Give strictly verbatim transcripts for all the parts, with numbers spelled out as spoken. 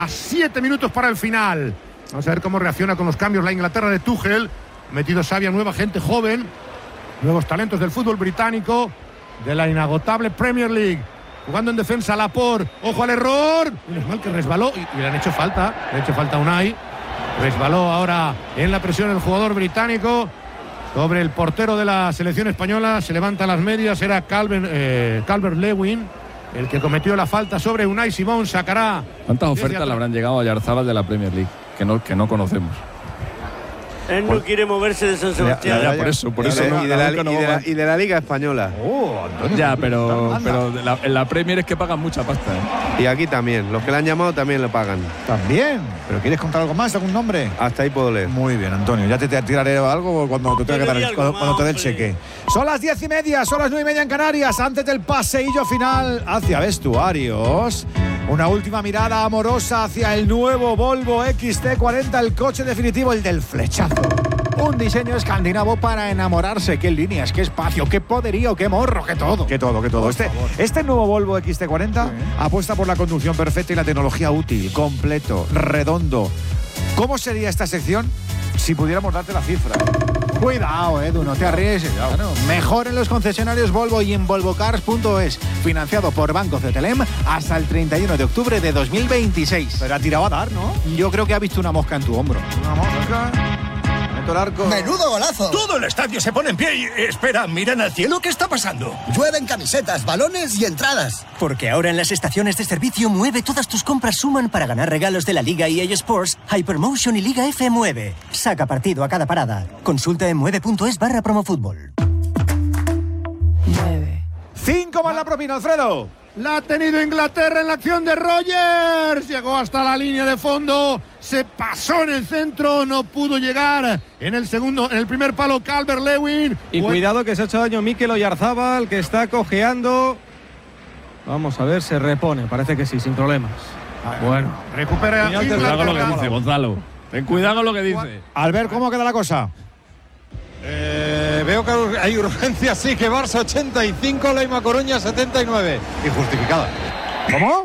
A siete minutos para el final. Vamos a ver cómo reacciona con los cambios la Inglaterra de Tuchel. Ha metido sabia nueva gente joven, nuevos talentos del fútbol británico, de la inagotable Premier League. Jugando en defensa Laporte. Ojo al error. Menos mal que resbaló y, y le han hecho falta. Le han hecho falta a Unai. Resbaló ahora en la presión el jugador británico sobre el portero de la selección española. Se levanta las medias. Era Calvin, eh, Calvert-Lewin el que cometió la falta sobre Unai Simón. Sacará. ¿Cuántas ofertas le habrán llegado a Yarzábal de la Premier League que no, que no conocemos? Él no quiere moverse de San Sebastián. Ya, ya, por eso, por eso. Y de, no, y de, la, no y de, la, y de la Liga Española. Oh, Antonio, ya, pero, pero de la, en la Premier es que pagan mucha pasta, ¿eh? Y aquí también. Los que le han llamado también lo pagan. También. ¿Pero quieres contar algo más? ¿Algún nombre? Hasta ahí puedo leer. Muy bien, Antonio. Ya te, te tiraré algo cuando te, tenga que dar el, cuando, cuando te dé el cheque. Son las diez y media, son las nueve y media en Canarias. Antes del paseillo final hacia vestuarios. Una última mirada amorosa hacia el nuevo Volvo X C cuarenta, el coche definitivo, el del flechazo. Un diseño escandinavo para enamorarse. Qué líneas, qué espacio, qué poderío, qué morro, qué todo. Qué todo, qué todo. Este, este nuevo Volvo X C cuarenta sí. apuesta por la conducción perfecta y la tecnología útil, completo, redondo. ¿Cómo sería esta sección si pudiéramos darte la cifra? Cuidado, Edu, no te arriesgues. Claro. Mejor en los concesionarios Volvo y en volvocars punto es. Financiado por Banco Cetelem hasta el treinta y uno de octubre de dos mil veintiséis. Pero ha tirado a dar, ¿no? Yo creo que ha visto una mosca en tu hombro. Una mosca. El arco. ¡Menudo golazo! Todo el estadio se pone en pie y... Espera, miran al cielo, ¿qué está pasando? Llueven camisetas, balones y entradas. Porque ahora en las estaciones de servicio Mueve todas tus compras suman para ganar regalos de la Liga E A Sports, Hypermotion y Liga F Mueve. Saca partido a cada parada. Consulta en mueve punto es barra promofútbol. nueve. Cinco más la propina, Alfredo. La ha tenido Inglaterra en la acción de Rogers. Llegó hasta la línea de fondo. Se pasó en el centro. No pudo llegar en el segundo, en el primer palo Calvert-Lewin. Y bueno, cuidado que se ha hecho daño Mikel Oyarzabal, que está cojeando. Vamos a ver, se repone. Parece que sí, sin problemas. Bueno, recupera. Ten cuidado con lo que dice, Gonzalo. Ten cuidado con lo que dice. Albert, ¿cómo queda la cosa? Eh, veo que hay urgencia, sí, que Barça ochenta y cinco, Leima Coruña setenta y nueve. Injustificada. ¿Cómo?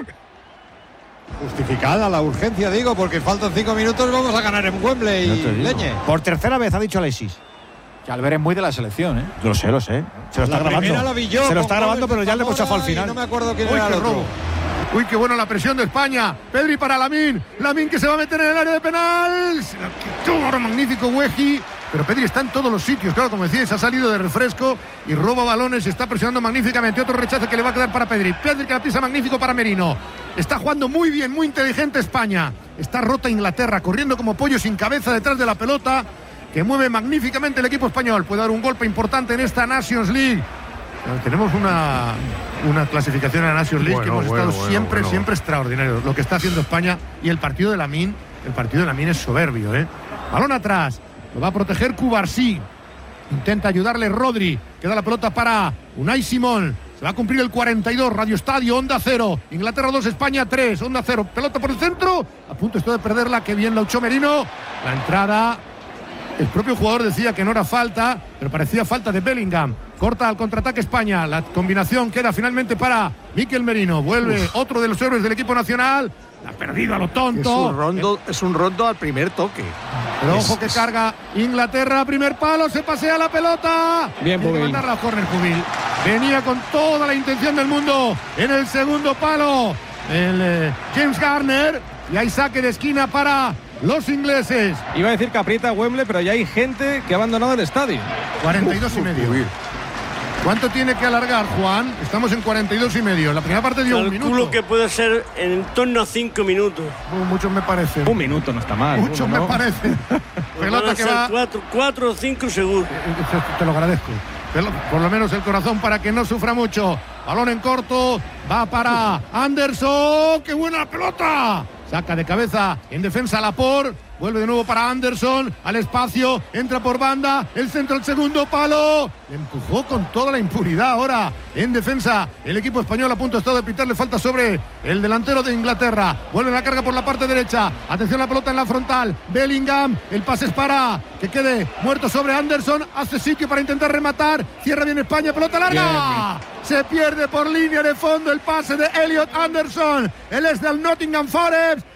Justificada la urgencia, digo, porque faltan cinco minutos, vamos a ganar en Wembley y Leñe. Por tercera vez ha dicho Alexis. Que Albert es muy de la selección, ¿eh? Lo sé, lo sé. Se lo está la grabando. La vi yo, Se lo está grabando, pero ya le hemos chafado al final. No me acuerdo quién Uy, era el qué otro. robo. Uy, qué bueno la presión de España. Pedri para Lamine. Lamine que se va a meter en el área de penal. Se la quitó ahora magnífico Weji. Pero Pedri está en todos los sitios, claro, como decíais, ha salido de refresco y roba balones y está presionando magníficamente. Otro rechazo que le va a quedar para Pedri. Pedri que la pisa magnífico para Merino. Está jugando muy bien, muy inteligente España. Está rota Inglaterra, corriendo como pollo sin cabeza detrás de la pelota, que mueve magníficamente el equipo español. Puede dar un golpe importante en esta Nations League. Bueno, tenemos una, una clasificación en la Nations League bueno, que hemos bueno, estado bueno, siempre, bueno. siempre extraordinario. Lo que está haciendo España y el partido de Lamine, el partido de Lamine es soberbio, ¿eh? Balón atrás. Lo va a proteger Cubarsí. Intenta ayudarle Rodri. Queda la pelota para Unai Simón. Se va a cumplir el cuarenta y dos. Radio Estadio, Onda Cero. Inglaterra dos, España tres. Onda Cero. Pelota por el centro. A punto estoy de perderla. Qué bien la echó Merino. La entrada. El propio jugador decía que no era falta, pero parecía falta de Bellingham. Corta al contraataque España. La combinación queda finalmente para Mikel Merino. Vuelve Uf. otro de los héroes del equipo nacional. La ha perdido a lo tonto. Es un rondo, es un rondo al primer toque. Pero ojo que carga Inglaterra, primer palo, se pasea la pelota. Bien, Pubil. Mandar la córner, Pubil. Venía con toda la intención del mundo en el segundo palo. El eh, James Garner. Y hay saque de esquina para los ingleses. Iba a decir que aprieta Wembley, pero ya hay gente que ha abandonado el estadio. cuarenta y dos Uf, y medio. Pubil. ¿Cuánto tiene que alargar, Juan? Estamos en cuarenta y dos y medio. La primera parte dio Calculo un minuto. que puede ser en torno a cinco minutos. Uh, muchos me parece. Un minuto no está mal. Muchos me ¿no? parece. Pelota que va. Cuatro, cuatro o cinco seguro. Te lo agradezco. Por lo menos el corazón para que no sufra mucho. Balón en corto. Va para Anderson. ¡Qué buena la pelota! Saca de cabeza en defensa Laporte. Vuelve de nuevo para Anderson, al espacio, entra por banda, el centro, el segundo palo. Le empujó con toda la impunidad ahora en defensa. El equipo español a punto está de pitarle falta sobre el delantero de Inglaterra. Vuelve la carga por la parte derecha. Atención, la pelota en la frontal. Bellingham, el pase es para que quede muerto sobre Anderson. Hace sitio para intentar rematar. Cierra bien España, pelota larga. Bien. Se pierde por línea de fondo el pase de Elliot Anderson. Él es del Nottingham Forest.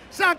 Saca